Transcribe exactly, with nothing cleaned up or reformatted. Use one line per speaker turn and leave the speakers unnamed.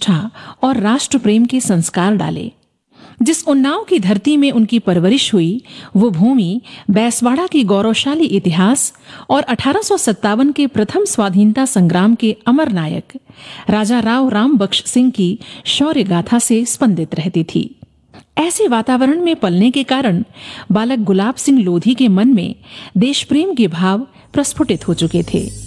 निष्ठा और राष्ट्र प्रेम के संस्कार डाले। जिस उन्नाव की धरती में उनकी परवरिश हुई, वो भूमि बैसवाड़ा की गौरवशाली इतिहास और अठारह सौ सत्तावन के प्रथम स्वाधीनता संग्राम के अमर नायक राजा राव राम बख्श सिंह की शौर्य गाथा से स्पंदित रहती थी। ऐसे वातावरण में पलने के कारण बालक गुलाब सिंह लोधी के मन में देश प्रेम के भाव प्रस्फुटित हो चुके थे।